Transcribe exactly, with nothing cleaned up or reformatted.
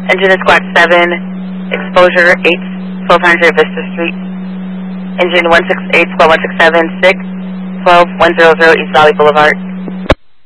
Engine is squad seven, exposure eight, twelve hundred Vista Street. Engine one six eight, squad one six seven, six, twelve, one hundred East Valley Boulevard.